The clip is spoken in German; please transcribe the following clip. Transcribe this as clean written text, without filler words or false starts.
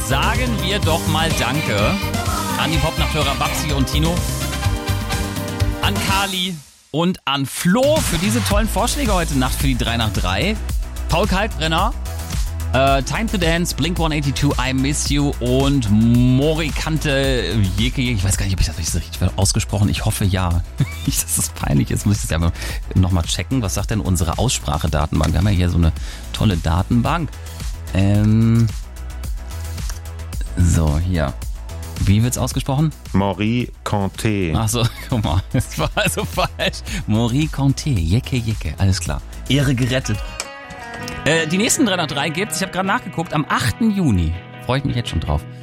sagen wir doch mal Danke an die Popnachthörer Babsi und Tino, an Kali und an Flo für diese tollen Vorschläge heute Nacht für die 3 nach 3. Paul Kalkbrenner, Time to Dance, Blink-182, I Miss You und Morikante Jeke. Ich weiß gar nicht, ob ich das richtig ausgesprochen habe. Ich hoffe ja. Nicht, dass das peinlich ist, muss ich das einfach nochmal checken. Was sagt denn unsere Aussprachedatenbank? Wir haben ja hier so eine tolle Datenbank. So, hier. Wie wird's ausgesprochen? Morikante. Ach so, guck mal. Das war also falsch. Morikante, Jeke. Alles klar. Ehre gerettet. Die nächsten 3 nach 3 gibt's, ich habe gerade nachgeguckt, am 8. Juni. Freue ich mich jetzt schon drauf.